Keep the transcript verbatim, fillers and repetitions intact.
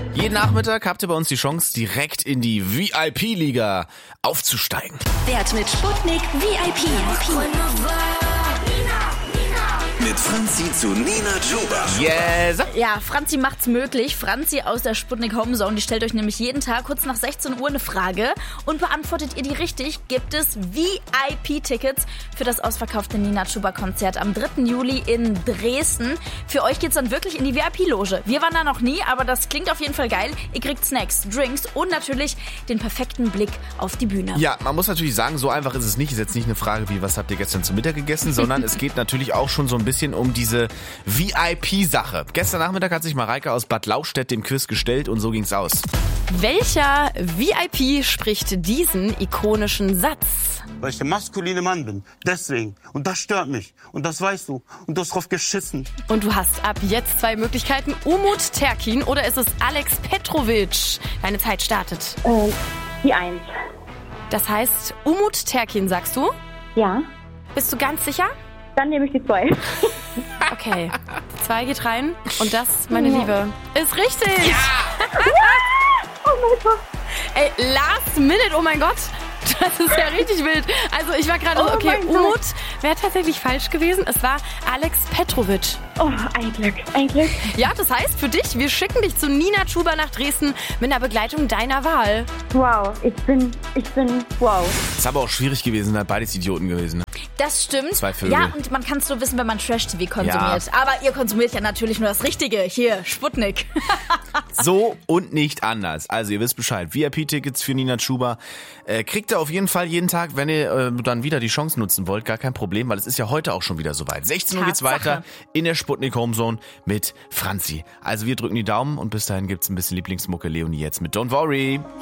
Jeden Nachmittag habt ihr bei uns die Chance, direkt in die V I P-Liga aufzusteigen. Wert mit Sputnik V I P. Mit Franzi zu Nina Chuba. Yes! Ja, Franzi macht's möglich. Franzi aus der Sputnik Homezone, die stellt euch nämlich jeden Tag kurz nach sechzehn Uhr eine Frage und beantwortet ihr die richtig, gibt es V I P-Tickets für das ausverkaufte Nina Chuba-Konzert am dritten Juli in Dresden. Für euch geht's dann wirklich in die V I P-Loge. Wir waren da noch nie, aber das klingt auf jeden Fall geil. Ihr kriegt Snacks, Drinks und natürlich den perfekten Blick auf die Bühne. Ja, man muss natürlich sagen, so einfach ist es nicht. Es ist jetzt nicht eine Frage wie, was habt ihr gestern zu Mittag gegessen, sondern es geht natürlich auch schon so ein bisschen um diese V I P-Sache. Gestern Nachmittag hat sich Mareike aus Bad Lauchstädt dem Quiz gestellt und so ging's aus. Welcher V I P spricht diesen ikonischen Satz? Weil ich der maskuline Mann bin. Deswegen. Und das stört mich. Und das weißt du. Und du hast drauf geschissen. Und du hast ab jetzt zwei Möglichkeiten. Umut Terkin oder ist es Alex Petrovic? Deine Zeit startet. Äh, die Eins. Das heißt, Umut Terkin, sagst du? Ja. Bist du ganz sicher? Dann nehme ich die zwei. Okay. Die zwei geht rein. Und das, meine Liebe, ist richtig. Ja. Oh mein Gott. Ey, last minute, oh mein Gott. Das ist ja richtig wild. Also ich war gerade Oh so, okay, mein Gott. Umut wäre tatsächlich falsch gewesen. Es war Alex Petrovic. Oh, ein Glück, ein Glück. Ja, das heißt für dich, wir schicken dich zu Nina Chuba nach Dresden mit einer Begleitung deiner Wahl. Wow, ich bin, ich bin, wow. Ist aber auch schwierig gewesen, sind beides Idioten gewesen. Das stimmt. Zwei Vögel. Ja, und man kann es nur wissen, wenn man Trash-T V konsumiert. Ja. Aber ihr konsumiert ja natürlich nur das Richtige. Hier, Sputnik. So und nicht anders. Also ihr wisst Bescheid. V I P-Tickets für Nina Chuba äh, kriegt ihr auf jeden Fall jeden Tag, wenn ihr äh, dann wieder die Chance nutzen wollt. Gar kein Problem, weil es ist ja heute auch schon wieder soweit. sechzehn Uhr geht's Tatsache. weiter in der Sputnik Homezone mit Franzi. Also wir drücken die Daumen und bis dahin gibt's ein bisschen Lieblingsmucke. Leonie jetzt mit Don't Worry.